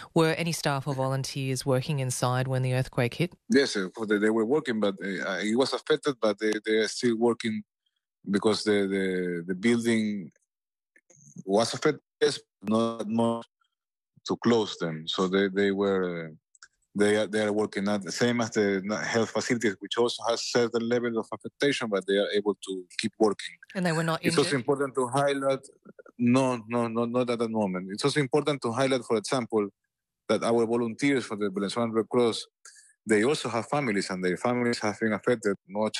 Were any staff or volunteers working inside when the earthquake hit? Yes, they were working, but it was affected, but they are still working because the building was affected, yes, not more to close them. So they were they are working at the same as the health facilities, which also has certain level of affectation, but they are able to keep working. And they were not It's injured? also important to highlight. No, not at the moment. It's also important to highlight, for example, that our volunteers for the Venezuelan Red Cross, they also have families, and their families have been affected.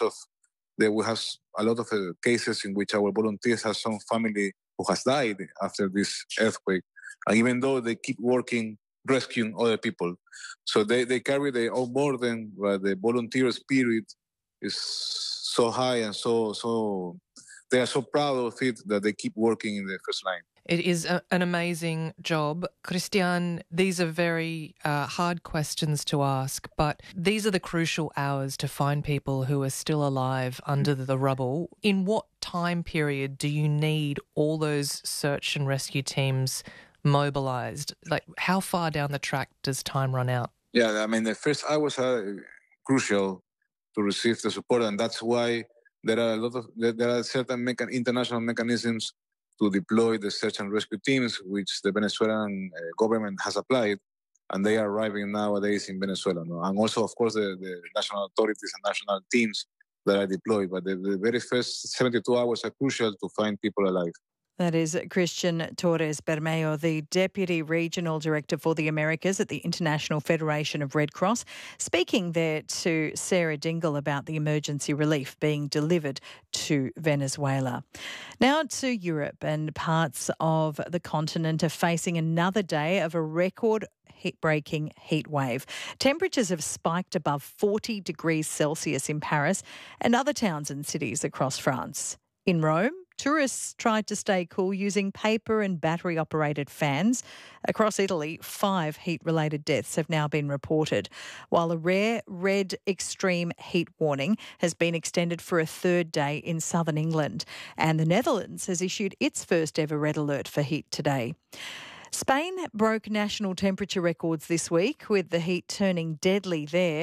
We have a lot of cases in which our volunteers have some family who has died after this earthquake. And even though they keep working, rescuing other people. So they carry their own burden, but the volunteer spirit is so high and so they are so proud of it that they keep working in the first line. It is an amazing job. Christian, these are very hard questions to ask, but these are the crucial hours to find people who are still alive under the rubble. In what time period do you need all those search and rescue teams mobilised? Like, how far down the track does time run out? Yeah, I mean, the first hours are crucial to receive the support, and that's why there are certain international mechanisms to deploy the search and rescue teams, which the Venezuelan government has applied, and they are arriving nowadays in Venezuela. No? And also, of course, the national authorities and national teams that are deployed. But the very first 72 hours are crucial to find people alive. That is Christian Torres Bermeo, the Deputy Regional Director for the Americas at the International Federation of Red Cross, speaking there to Sarah Dingle about the emergency relief being delivered to Venezuela. Now to Europe, and parts of the continent are facing another day of a record heat-breaking heat wave. Temperatures have spiked above 40 degrees Celsius in Paris and other towns and cities across France. In Rome, tourists tried to stay cool using paper and battery-operated fans. Across Italy, 5 heat-related deaths have now been reported, while a rare red extreme heat warning has been extended for a third day in southern England. And the Netherlands has issued its first ever red alert for heat today. Spain broke national temperature records this week, with the heat turning deadly there.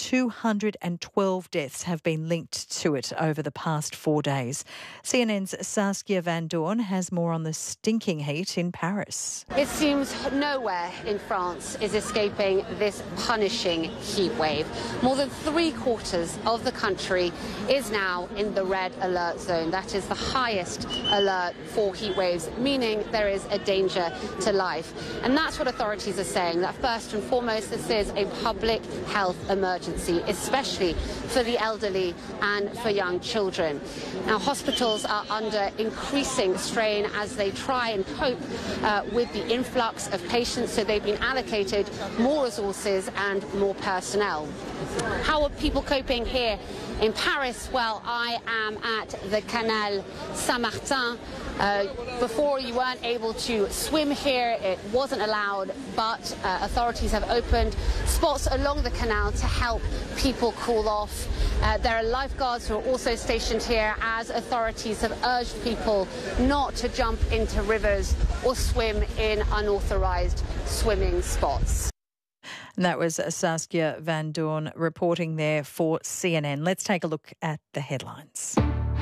212 deaths have been linked to it over the past 4 days. CNN's Saskia Van Doorn has more on the stinking heat in Paris. It seems nowhere in France is escaping this punishing heat wave. More than 3/4 of the country is now in the red alert zone. That is the highest alert for heat waves, meaning there is a danger to life. And that's what authorities are saying, that first and foremost, this is a public health emergency, especially for the elderly and for young children. Now, hospitals are under increasing strain as they try and cope with the influx of patients, so they've been allocated more resources and more personnel. How are people coping here in Paris? Well, I am at the Canal Saint-Martin. Before, you weren't able to swim here. It wasn't allowed, but authorities have opened spots along the canal to help people cool off. There are lifeguards who are also stationed here, as authorities have urged people not to jump into rivers or swim in unauthorised swimming spots. And that was Saskia Van Doorn reporting there for CNN. Let's take a look at the headlines.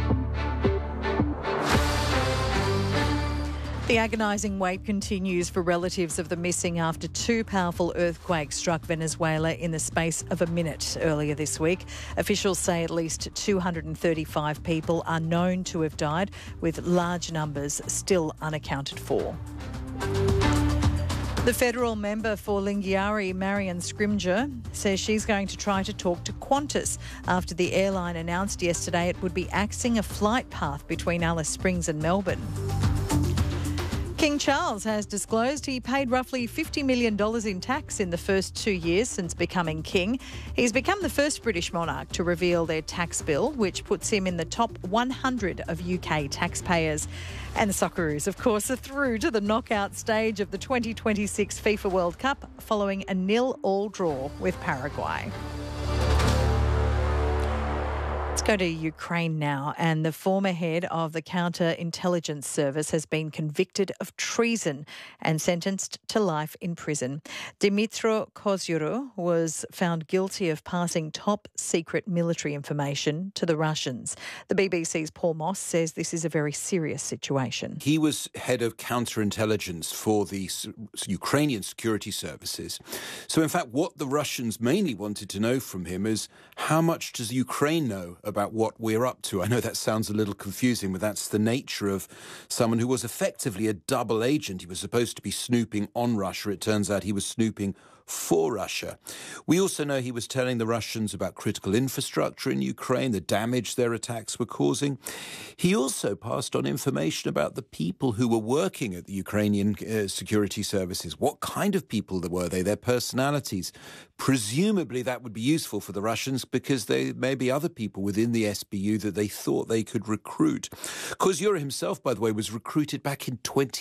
The agonising wait continues for relatives of the missing after 2 powerful earthquakes struck Venezuela in the space of a minute earlier this week. Officials say at least 235 people are known to have died, with large numbers still unaccounted for. The federal member for Lingiari, Marion Scrimgeour, says she's going to try to talk to Qantas after the airline announced yesterday it would be axing a flight path between Alice Springs and Melbourne. King Charles has disclosed he paid roughly $50 million in tax in the first 2 years since becoming king. He's become the first British monarch to reveal their tax bill, which puts him in the top 100 of UK taxpayers. And the Socceroos, of course, are through to the knockout stage of the 2026 FIFA World Cup following a 0-0 draw with Paraguay. Let's go to Ukraine now, and the former head of the counterintelligence service has been convicted of treason and sentenced to life in prison. Dmytro Kozyuro was found guilty of passing top secret military information to the Russians. The BBC's Paul Moss says this is a very serious situation. He was head of counterintelligence for the Ukrainian security services. So in fact, what the Russians mainly wanted to know from him is how much does Ukraine know about what we're up to? I know that sounds a little confusing, but that's the nature of someone who was effectively a double agent. He was supposed to be snooping on Russia. It turns out he was snooping for Russia. We also know he was telling the Russians about critical infrastructure in Ukraine, the damage their attacks were causing. He also passed on information about the people who were working at the Ukrainian security services. What kind of people were they, their personalities? Presumably that would be useful for the Russians because there may be other people within the SBU that they thought they could recruit. Kozyuro himself, by the way, was recruited back in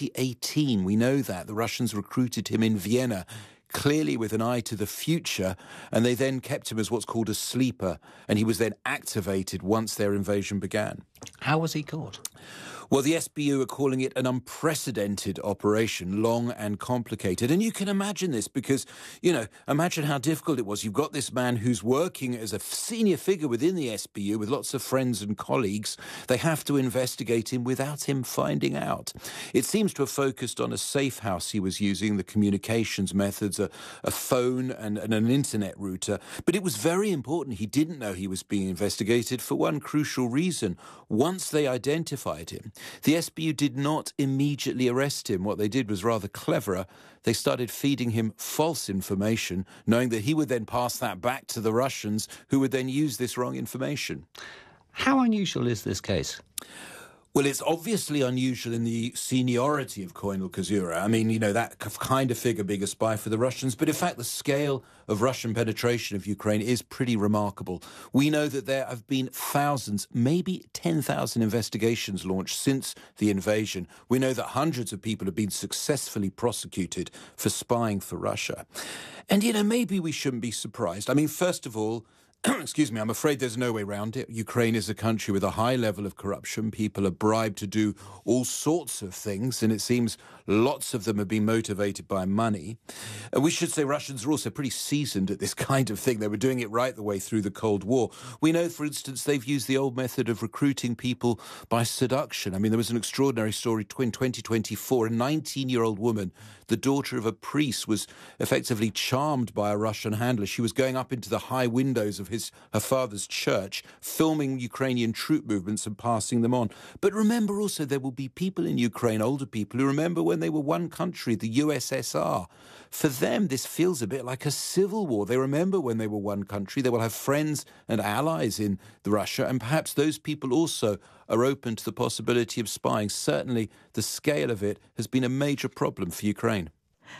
2018. We know that. The Russians recruited him in Vienna, clearly with an eye to the future, and they then kept him as what's called a sleeper, and he was then activated once their invasion began. How was he caught? Well, the SBU are calling it an unprecedented operation, long and complicated. And you can imagine this because, imagine how difficult it was. You've got this man who's working as a senior figure within the SBU with lots of friends and colleagues. They have to investigate him without him finding out. It seems to have focused on a safe house he was using, the communications methods, a phone and an internet router. But it was very important. He didn't know he was being investigated for one crucial reason. Once they identified him, the SBU did not immediately arrest him. What they did was rather cleverer. They started feeding him false information, knowing that he would then pass that back to the Russians, who would then use this wrong information. How unusual is this case? Well, it's obviously unusual in the seniority of Colonel Kozyuro. I mean, that kind of figure being a spy for the Russians. But in fact, the scale of Russian penetration of Ukraine is pretty remarkable. We know that there have been thousands, maybe 10,000 investigations launched since the invasion. We know that hundreds of people have been successfully prosecuted for spying for Russia. And, maybe we shouldn't be surprised. I mean, first of all, excuse me, I'm afraid there's no way around it. Ukraine is a country with a high level of corruption. People are bribed to do all sorts of things, and it seems lots of them have been motivated by money. We should say Russians are also pretty seasoned at this kind of thing. They were doing it right the way through the Cold War. We know, for instance, they've used the old method of recruiting people by seduction. I mean, there was an extraordinary story in 2024. A 19-year-old woman, the daughter of a priest, was effectively charmed by a Russian handler. She was going up into the high windows of her father's church, filming Ukrainian troop movements and passing them on. But remember also, there will be people in Ukraine, older people, who remember when they were one country, the USSR. For them, this feels a bit like a civil war. They remember when they were one country. They will have friends and allies in Russia, and perhaps those people also are open to the possibility of spying. Certainly, the scale of it has been a major problem for Ukraine.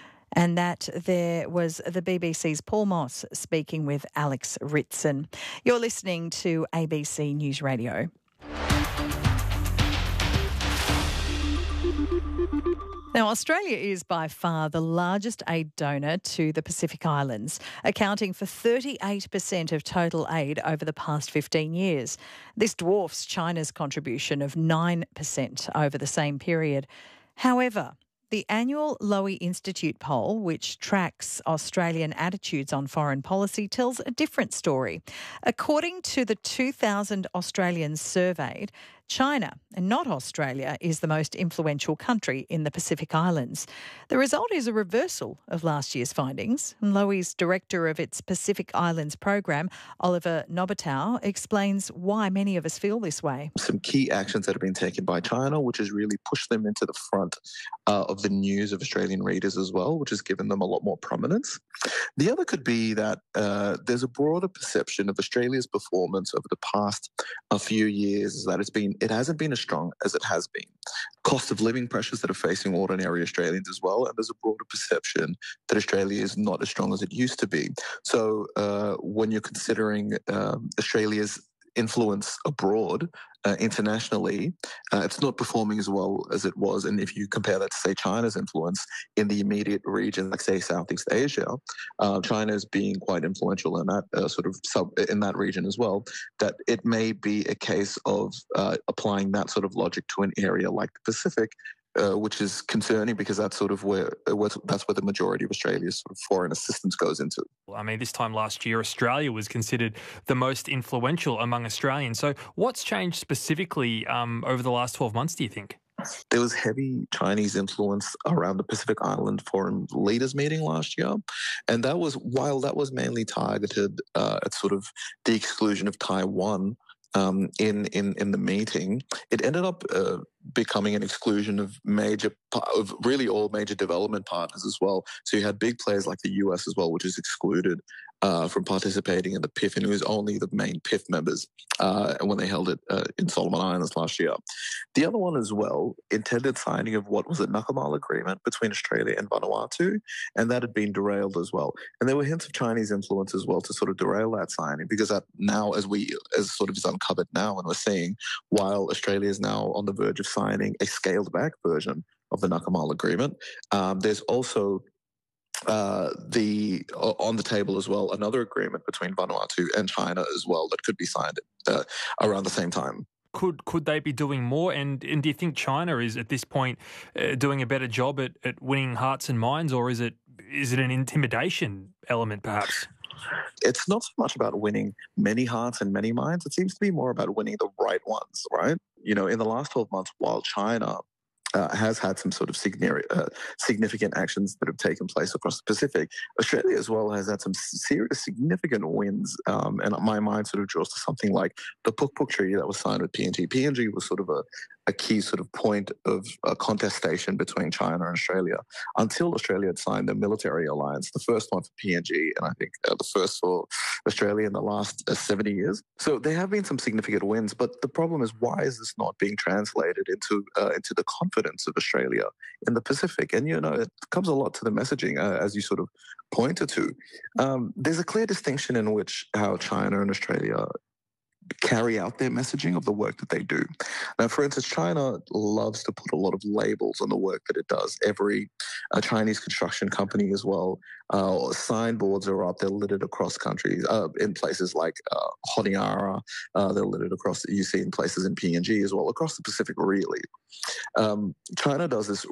And that there was the BBC's Paul Moss speaking with Alex Ritson. You're listening to ABC News Radio. Now, Australia is by far the largest aid donor to the Pacific Islands, accounting for 38% of total aid over the past 15 years. This dwarfs China's contribution of 9% over the same period. However, the annual Lowy Institute poll, which tracks Australian attitudes on foreign policy, tells a different story. According to the 2,000 Australians surveyed, China, and not Australia, is the most influential country in the Pacific Islands. The result is a reversal of last year's findings. And Lowy's director of its Pacific Islands program, Oliver Nobatow, explains why many of us feel this way. Some key actions that have been taken by China, which has really pushed them into the front of the news of Australian readers as well, which has given them a lot more prominence. The other could be that there's a broader perception of Australia's performance over the past few years is that it hasn't been as strong as it has been. Cost of living pressures that are facing ordinary Australians as well, and there's a broader perception that Australia is not as strong as it used to be. So when you're considering Australia's influence abroad, internationally, it's not performing as well as it was. And if you compare that to, say, China's influence in the immediate region, like, say, Southeast Asia, China is being quite influential in that in that region as well, that it may be a case of applying that sort of logic to an area like the Pacific, which is concerning because that's sort of that's where the majority of Australia's sort of foreign assistance goes into. I mean, this time last year, Australia was considered the most influential among Australians. So what's changed specifically over the last 12 months, do you think? There was heavy Chinese influence around the Pacific Island Foreign Leaders meeting last year. And while that was mainly targeted at sort of the exclusion of Taiwan, in the meeting, it ended up becoming an exclusion of really all major development partners as well. So you had big players like the US as well, which is excluded from participating in the PIF, and it was only the main PIF members when they held it in Solomon Islands last year. The other one as well, intended signing of what was a Nakamal agreement between Australia and Vanuatu, and that had been derailed as well. And there were hints of Chinese influence as well to sort of derail that signing, because that now, as sort of is uncovered now, and we're seeing, while Australia is now on the verge of signing a scaled back version of the Nakamal agreement, there's also on the table as well another agreement between Vanuatu and China as well that could be signed around the same time. Could they be doing more? And do you think China is at this point doing a better job at winning hearts and minds, or is it an intimidation element perhaps? It's not so much about winning many hearts and many minds. It seems to be more about winning the right ones, right? You know, in the last 12 months, while China has had some sort of significant actions that have taken place across the Pacific, Australia as well has had some serious significant wins. And my mind sort of draws to something like the Puk Puk Treaty that was signed with PNG. PNG was sort of a key sort of point of contestation between China and Australia until Australia had signed the military alliance, the first one for PNG, and I think the first for Australia in the last 70 years. So there have been some significant wins, but the problem is, why is this not being translated into the confidence of Australia in the Pacific? And, you know, it comes a lot to the messaging, as you sort of pointed to. There's a clear distinction in how China and Australia carry out their messaging of the work that they do. Now, for instance, China loves to put a lot of labels on the work that it does. Every Chinese construction company as well, signboards are up, they're littered across countries, in places like Honiara, they're littered across, you see in places in PNG as well, across the Pacific really. China does this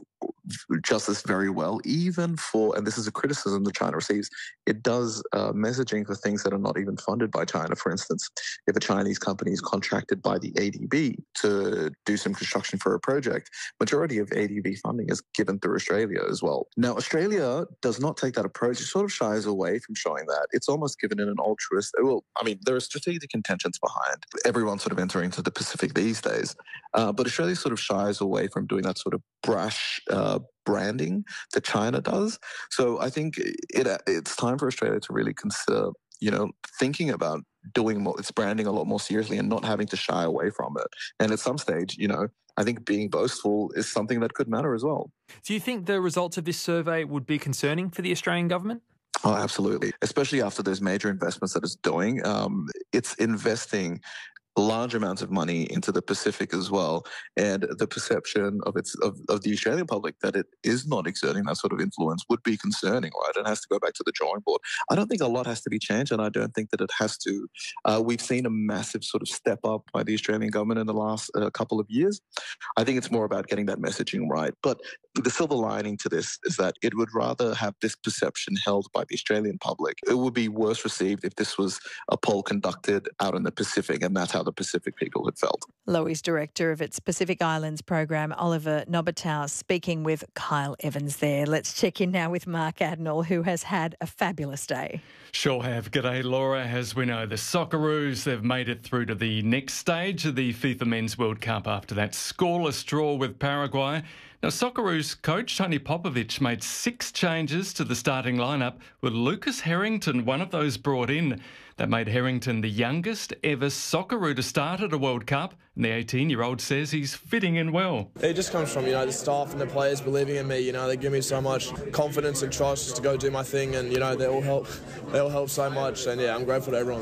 very well, even for, and this is a criticism that China receives, it does messaging for things that are not even funded by China. For instance, if a Chinese company is contracted by the ADB to do some construction for a project, majority of ADB funding is given through Australia as well. Now, Australia does not take that approach. It sort of shies away from showing that. It's almost given in an altruist, there are strategic intentions behind everyone sort of entering into the Pacific these days. But Australia sort of shies away from doing that sort of brash branding that China does. So I think it's time for Australia to really consider, thinking about doing more, its branding a lot more seriously and not having to shy away from it. And at some stage, I think being boastful is something that could matter as well. Do you think the results of this survey would be concerning for the Australian government? Oh, absolutely. Especially after those major investments that it's doing. It's investing large amounts of money into the Pacific as well, and the perception of the Australian public that it is not exerting that sort of influence would be concerning, right? It has to go back to the drawing board. I don't think a lot has to be changed, and I don't think that it has to. We've seen a massive sort of step up by the Australian government in the last couple of years. I think it's more about getting that messaging right. But the silver lining to this is that it would rather have this perception held by the Australian public. It would be worse received if this was a poll conducted out in the Pacific, and that's how the Pacific people had felt. Loewy's director of its Pacific Islands program, Oliver Nobitow, speaking with Kyle Evans there. Let's check in now with Mark Adenall, who has had a fabulous day. Sure have. G'day, Laura. As we know, the Socceroos, they've made it through to the next stage of the FIFA Men's World Cup after that scoreless draw with Paraguay. Now, Socceroos coach Tony Popovic made 6 changes to the starting lineup, with Lucas Harrington one of those brought in. That made Harrington the youngest ever Socceroo to start at a World Cup, and the 18-year-old says he's fitting in well. It just comes from, the staff and the players believing in me. They give me so much confidence and trust just to go do my thing, and, they all help so much, and, I'm grateful to everyone.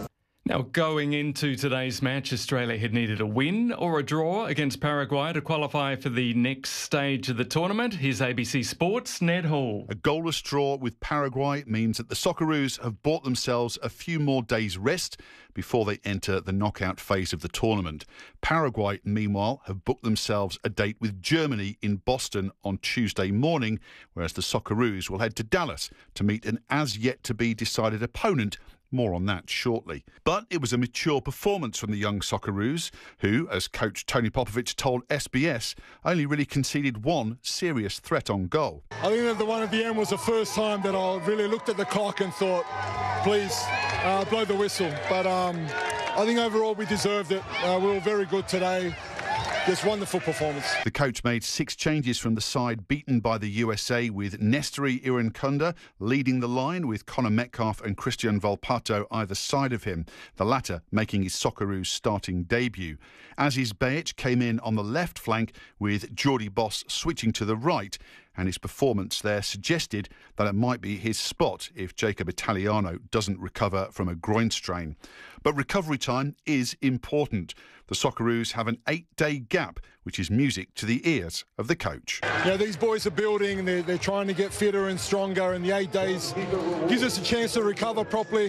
Now, going into today's match, Australia had needed a win or a draw against Paraguay to qualify for the next stage of the tournament. Here's ABC Sports' Ned Hall. A goalless draw with Paraguay means that the Socceroos have bought themselves a few more days' rest before they enter the knockout phase of the tournament. Paraguay, meanwhile, have booked themselves a date with Germany in Boston on Tuesday morning, whereas the Socceroos will head to Dallas to meet an as-yet-to-be-decided opponent. More on that shortly. But it was a mature performance from the young Socceroos, who, as coach Tony Popovic told SBS, only really conceded one serious threat on goal. I think that the one at the end was the first time that I really looked at the clock and thought, please, blow the whistle. But I think overall we deserved it. We were very good today. Just wonderful performance. The coach made 6 changes from the side beaten by the USA, with Nestori Irankunda leading the line, with Connor Metcalfe and Christian Volpato either side of him, the latter making his Socceroos starting debut. Aziz Behich came in on the left flank, with Jordy Boss switching to the right, and his performance there suggested that it might be his spot if Jacob Italiano doesn't recover from a groin strain. But recovery time is important. The Socceroos have an 8-day gap, which is music to the ears of the coach. Yeah, these boys are building, they're trying to get fitter and stronger, and the 8 days gives us a chance to recover properly,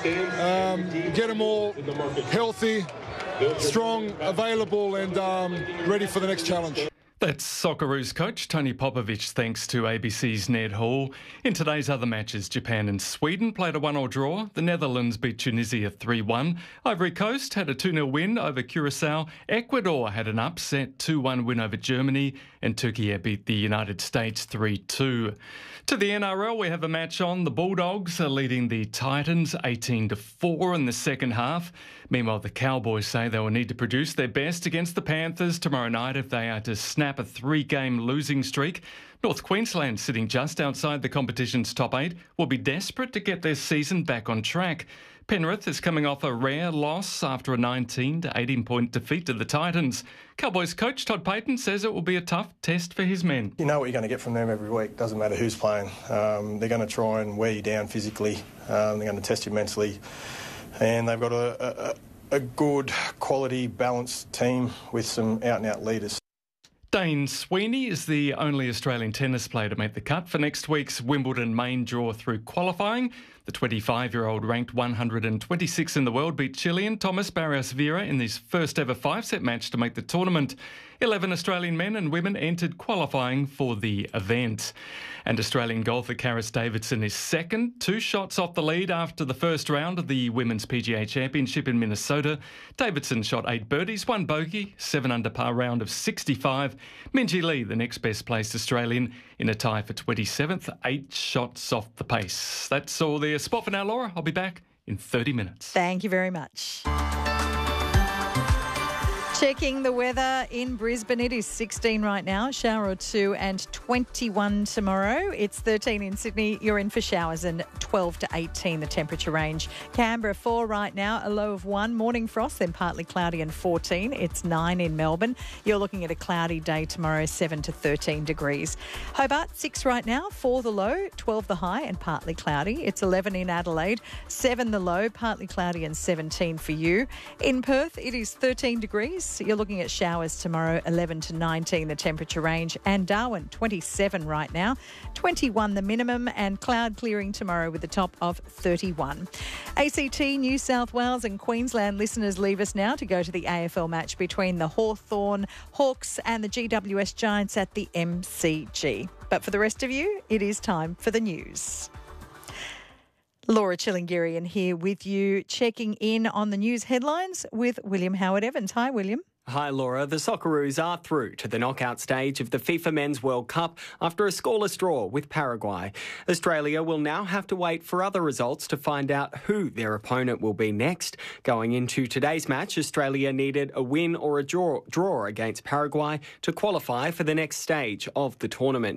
get them all healthy, strong, available, and ready for the next challenge. That's Socceroos coach Tony Popovic, thanks to ABC's Ned Hall. In today's other matches, Japan and Sweden played a 1-1 draw. The Netherlands beat Tunisia 3-1. Ivory Coast had a 2-0 win over Curacao. Ecuador had an upset 2-1 win over Germany. And Turkey beat the United States 3-2. To the NRL, we have a match on. The Bulldogs are leading the Titans 18-4 in the second half. Meanwhile, the Cowboys say they will need to produce their best against the Panthers tomorrow night if they are to snap a 3-game losing streak. North Queensland, sitting just outside the competition's top 8, will be desperate to get their season back on track. Penrith is coming off a rare loss after a 19-18-point defeat to the Titans. Cowboys coach Todd Payten says it will be a tough test for his men. You know what you're going to get from them every week. Doesn't matter who's playing. They're going to try and wear you down physically. They're going to test you mentally. And they've got a good, quality, balanced team with some out-and-out leaders. Dane Sweeney is the only Australian tennis player to make the cut for next week's Wimbledon main draw through qualifying. The 25-year-old, ranked 126 in the world, beat Chilean Thomas Barrios Vera in his first ever 5-set match to make the tournament. 11 Australian men and women entered qualifying for the event. And Australian golfer Karis Davidson is second, 2 shots off the lead after the first round of the Women's PGA Championship in Minnesota. Davidson shot 8 birdies, 1 bogey, 7 under par round of 65. Minjee Lee, the next best placed Australian, in a tie for 27th, 8 shots off the pace. That's all the spot for now, Laura. I'll be back in 30 minutes. Thank you very much. Checking the weather in Brisbane, it is 16 right now, shower or 2, and 21 tomorrow. It's 13 in Sydney. You're in for showers, and 12 to 18 the temperature range. Canberra 4 right now, a low of 1. Morning frost, then partly cloudy, and 14. It's 9 in Melbourne. You're looking at a cloudy day tomorrow, 7 to 13 degrees. Hobart 6 right now, 4 the low, 12 the high, and partly cloudy. It's 11 in Adelaide, 7 the low, partly cloudy, and 17 for you. In Perth, it is 13 degrees. You're looking at showers tomorrow, 11 to 19 the temperature range. And Darwin, 27 right now, 21 the minimum, and cloud clearing tomorrow with a top of 31. ACT, New South Wales and Queensland listeners leave us now to go to the AFL match between the Hawthorn Hawks and the GWS Giants at the MCG. But for the rest of you, it is time for the news. Laura Chilingirian here with you, checking in on the news headlines with William Howard Evans. Hi, William. Hi, Laura. The Socceroos are through to the knockout stage of the FIFA Men's World Cup after a scoreless draw with Paraguay. Australia will now have to wait for other results to find out who their opponent will be next. Going into today's match, Australia needed a win or a draw against Paraguay to qualify for the next stage of the tournament.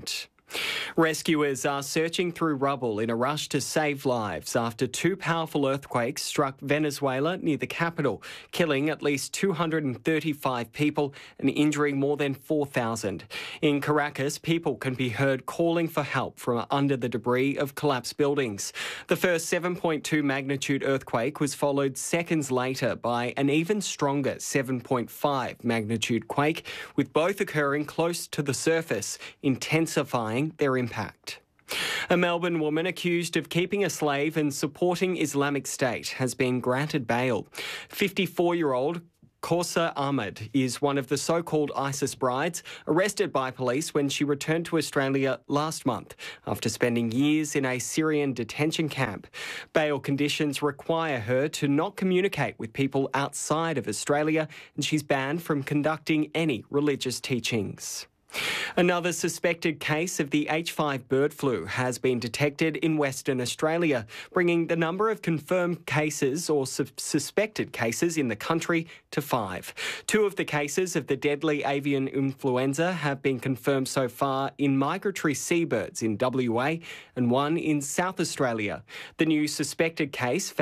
Rescuers are searching through rubble in a rush to save lives after two powerful earthquakes struck Venezuela near the capital, killing at least 235 people and injuring more than 4,000. In Caracas, people can be heard calling for help from under the debris of collapsed buildings. The first 7.2 magnitude earthquake was followed seconds later by an even stronger 7.5 magnitude quake, with both occurring close to the surface, intensifying their impact. A Melbourne woman accused of keeping a slave and supporting Islamic State has been granted bail. 54-year-old Kausa Ahmed is one of the so-called ISIS brides arrested by police when she returned to Australia last month after spending years in a Syrian detention camp. Bail conditions require her to not communicate with people outside of Australia, and she's banned from conducting any religious teachings. Another suspected case of the H5 bird flu has been detected in Western Australia, bringing the number of confirmed cases or suspected cases in the country to 5. 2 of the cases of the deadly avian influenza have been confirmed so far in migratory seabirds in WA and 1 in South Australia. The new suspected case